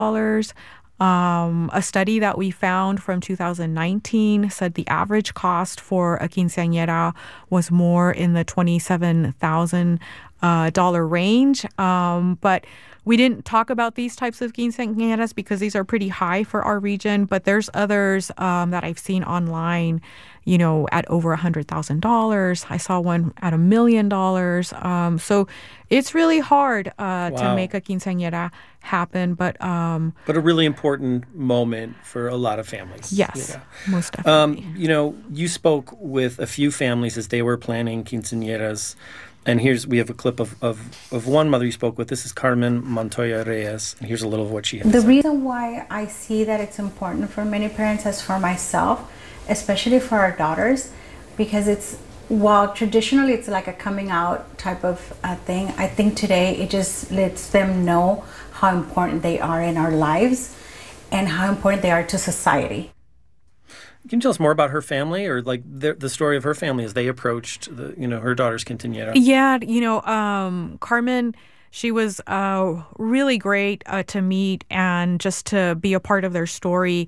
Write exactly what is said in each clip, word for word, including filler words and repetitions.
Um, a study that we found from two thousand nineteen said the average cost for a quinceañera was more in the twenty-seven thousand uh, dollar range. Um, but we didn't talk about these types of quinceañeras because these are pretty high for our region. But there's others um, that I've seen online, you know, at over a hundred thousand dollars. I saw one at a million dollars. Um, so it's really hard uh, Wow. to make a quinceañera happen. But um, but a really important moment for a lot of families. yes, You know. most definitely. Um, you know, you spoke with a few families as they were planning quinceañeras. And here's, we have a clip of, of, of one mother you spoke with. This is Carmen Montoya Reyes. And here's a little of what she had to The say. reason why I see that it's important for many parents as for myself, especially for our daughters, because it's, while traditionally it's like a coming out type of uh, thing, I think today it just lets them know how important they are in our lives and how important they are to society. Can you tell us more about her family, or like the, the story of her family as they approached the, you know, her daughter's quinceañera? Yeah, you know, um, Carmen, she was uh, really great uh, to meet and just to be a part of their story.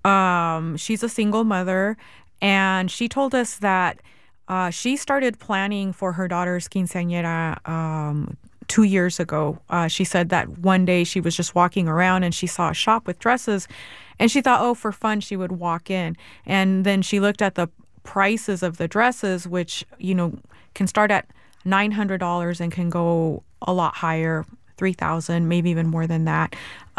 Um, she's a single mother, and she told us that uh, she started planning for her daughter's quinceañera um, two years ago. Uh, she said that one day she was just walking around and she saw a shop with dresses, and she thought, oh, for fun, she would walk in. And then she looked at the prices of the dresses, which, you know, can start at nine hundred dollars and can go a lot higher, three thousand dollars, maybe even more than that.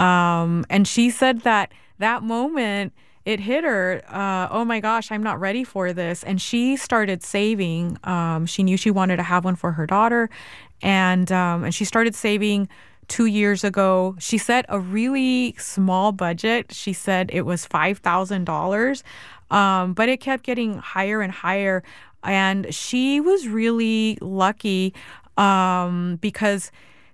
Um, and she said that that moment, it hit her, uh, oh my gosh, I'm not ready for this. And she started saving. Um, she knew she wanted to have one for her daughter. And um, and she started saving two years ago. She set a really small budget. She said it was five thousand dollars, um, but it kept getting higher and higher. And she was really lucky um, because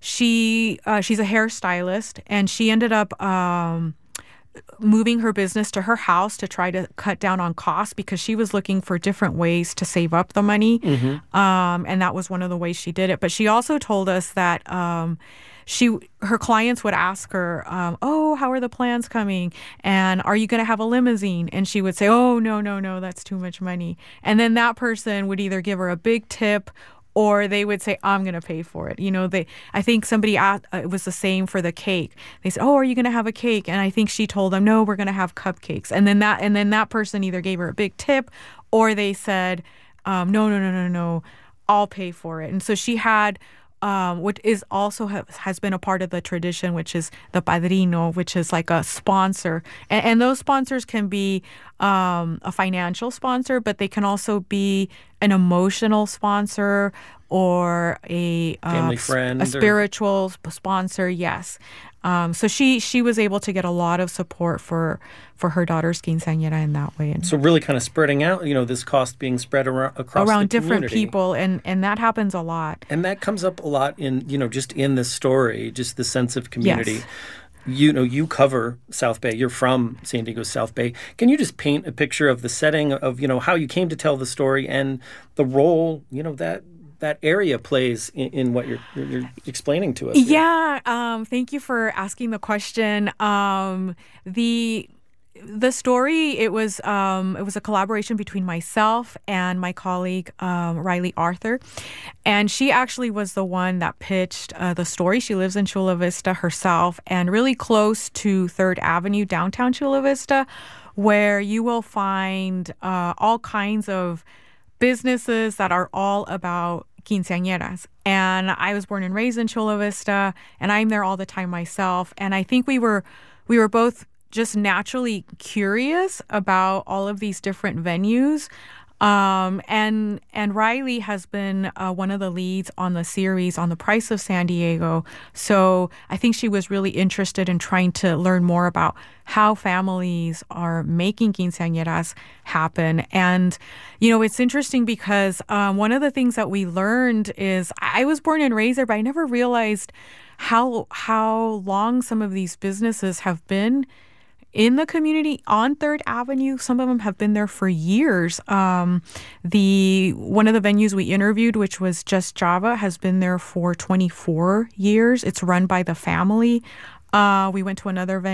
she uh, she's a hairstylist, and she ended up um, moving her business to her house to try to cut down on costs because she was looking for different ways to save up the money. Mm-hmm. Um, and that was one of the ways she did it. But she also told us that um, she her clients would ask her, um, oh, how are the plans coming? And are you going to have a limousine? And she would say, oh, no, no, no, that's too much money. And then that person would either give her a big tip, or they would say, I'm going to pay for it. You know, they. I think somebody asked, uh, it was the same for the cake. They said, oh, are you going to have a cake? And I think she told them, no, we're going to have cupcakes. And then that and then that person either gave her a big tip, or they said, um, no, no, no, no, no, I'll pay for it. And so she had um, what is also ha- has been a part of the tradition, which is the padrino, which is like a sponsor. And, and those sponsors can be um, a financial sponsor, but they can also be an emotional sponsor or a uh, Family friend, a or- spiritual sp- sponsor. Yes. Um, so she she was able to get a lot of support for for her daughter's quinceañera in that way. And So really kind of spreading out, you know, this cost being spread around across around the different community. people, and and that happens a lot. And that comes up a lot in, you know, just in this story, just the sense of community. Yes. You know, you cover South Bay. You're from San Diego's South Bay. Can you just paint a picture of the setting of, you know, how you came to tell the story and the role, you know, that that area plays in, in what you're, you're explaining to us? Yeah. Um, thank you for asking the question. Um, the The story, it was um, it was a collaboration between myself and my colleague, um, Riley Arthur. And she actually was the one that pitched uh, the story. She lives in Chula Vista herself, and really close to third Avenue, downtown Chula Vista, where you will find uh, all kinds of businesses that are all about quinceañeras. And I was born and raised in Chula Vista, and I'm there all the time myself. And I think we were we were both just naturally curious about all of these different venues. Um, and and Riley has been uh, one of the leads on the series on the Price of San Diego. So I think she was really interested in trying to learn more about how families are making quinceañeras happen. And, you know, it's interesting because um, one of the things that we learned is I was born and raised there, but I never realized how how long some of these businesses have been in the community on third Avenue. Some of them have been there for years. Um, the one of the venues we interviewed, which was Just Java, has been there for twenty-four years. It's run by the family. Uh, we went to another venue.